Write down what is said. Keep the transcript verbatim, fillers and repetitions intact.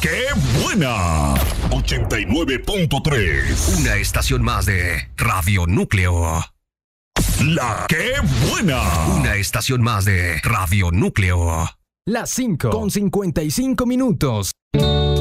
¡Qué buena! ochenta y nueve punto tres. Una estación más de Radio Núcleo. La ¡Qué buena! Una estación más de Radio Núcleo. Las cinco con cincuenta y cinco minutos.